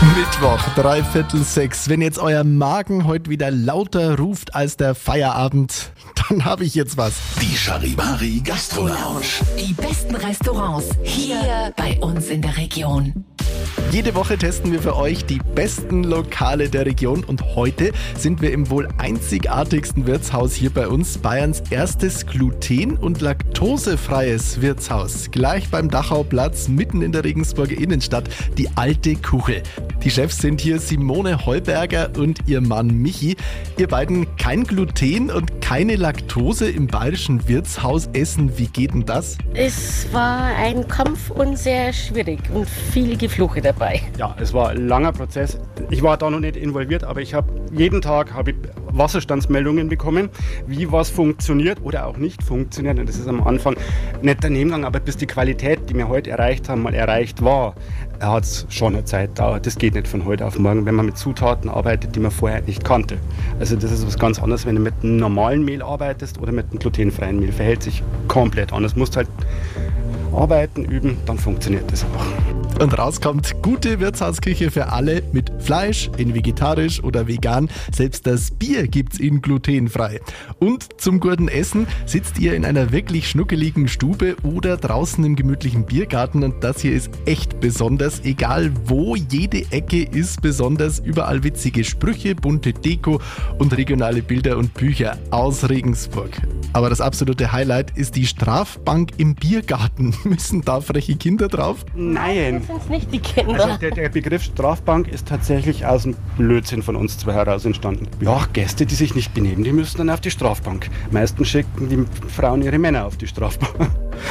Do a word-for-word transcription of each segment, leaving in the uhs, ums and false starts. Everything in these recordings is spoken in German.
Mittwoch, dreiviertel sechs. Wenn jetzt euer Magen heute wieder lauter ruft als der Feierabend, dann habe ich jetzt was. Die Charivari Gastro Lounge. Die besten Restaurants hier bei uns in der Region. Jede Woche testen wir für euch die besten Lokale der Region und heute sind wir im wohl einzigartigsten Wirtshaus hier bei uns, Bayerns erstes gluten- und laktosefreies Wirtshaus. Gleich beim Dachauplatz, mitten in der Regensburger Innenstadt, die Alte Kuchel. Die Chefs sind hier Simone Heuberger und ihr Mann Michi. Ihr beiden kein Gluten und keine Laktose im bayerischen Wirtshaus essen. Wie geht denn das? Es war ein Kampf und sehr schwierig und viel Gefluche dabei. Ja, es war ein langer Prozess. Ich war da noch nicht involviert, aber ich habe jeden Tag habe ich Wasserstandsmeldungen bekommen, wie was funktioniert oder auch nicht funktioniert. Und das ist am Anfang nicht daneben gegangen, aber bis die Qualität, die wir heute erreicht haben, mal erreicht war, hat es schon eine Zeit gedauert. Das geht nicht von heute auf morgen, wenn man mit Zutaten arbeitet, die man vorher nicht kannte. Also das ist was ganz anderes, wenn du mit einem normalen Mehl arbeitest oder mit einem glutenfreien Mehl. Verhält sich komplett anders. Du musst halt arbeiten, üben, dann funktioniert das auch. Und rauskommt gute Wirtshausküche für alle mit Fleisch, in vegetarisch oder vegan. Selbst das Bier gibt's in glutenfrei. Und zum guten Essen sitzt ihr in einer wirklich schnuckeligen Stube oder draußen im gemütlichen Biergarten. Und das hier ist echt besonders. Egal wo, jede Ecke ist besonders. Überall witzige Sprüche, bunte Deko und regionale Bilder und Bücher aus Regensburg. Aber das absolute Highlight ist die Strafbank im Biergarten. Müssen da freche Kinder drauf? Nein. Das sind nicht die Kinder. Also der, der Begriff Strafbank ist tatsächlich aus dem Blödsinn von uns zwei heraus entstanden. Ja, Gäste, die sich nicht benehmen, die müssen dann auf die Strafbank. Meistens schicken die Frauen ihre Männer auf die Strafbank.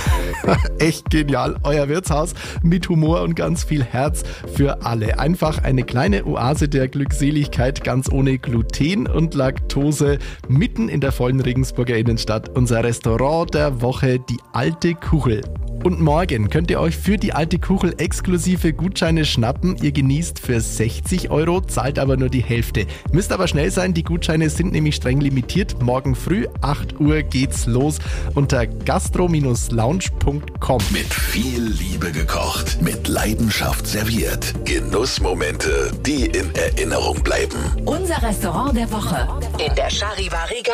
Echt genial, euer Wirtshaus mit Humor und ganz viel Herz für alle. Einfach eine kleine Oase der Glückseligkeit, ganz ohne Gluten und Laktose, mitten in der vollen Regensburger Innenstadt. Unser Restaurant der Woche, die Alte Kuchel. Und morgen könnt ihr euch für die Alte Kuchel exklusive Gutscheine schnappen. Ihr genießt für sechzig Euro, zahlt aber nur die Hälfte. Müsst aber schnell sein, die Gutscheine sind nämlich streng limitiert. Morgen früh, acht Uhr geht's los unter gastro Lounge punkt com. Mit viel Liebe gekocht, mit Leidenschaft serviert. Genussmomente, die in Erinnerung bleiben. Unser Restaurant der Woche in der Charivari